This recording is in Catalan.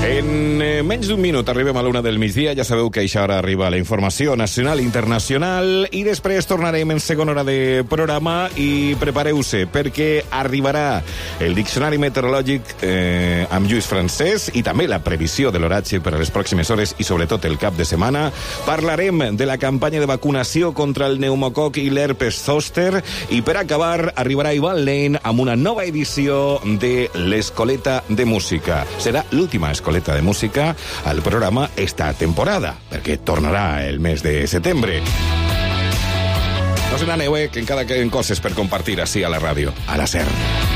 En menys d'un minut arribem a l'una del migdia. Ja sabeu que a aquesta hora arriba la informació nacional i internacional i després tornarem en segona hora de programa i prepareu-se perquè arribarà el diccionari meteorològic amb Lluís Francesc i també la previsió de l'oratge per a les pròximes hores i sobretot el cap de setmana. Parlarem de la campanya de vacunació contra el pneumococ i l'herpes zòster i per acabar arribarà Ivan Lane amb una nova edició de l'Escoleta de Música. Serà l'última escoleta de música al programa esta temporada, perquè tornarà el mes de setembre. No se n'aneu, que encara queden coses per compartir així a la ràdio, a la SER.